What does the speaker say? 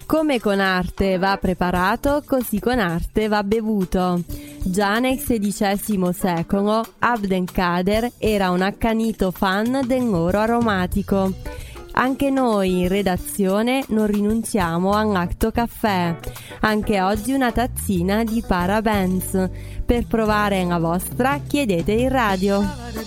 Come con arte va preparato, così con arte va bevuto. Già nel XVI secolo Abdelkader era un accanito fan dell'oro aromatico. Anche noi in redazione non rinunciamo all'Acto Caffè. Anche oggi una tazzina di Parabens. Per provare la vostra chiedete in radio.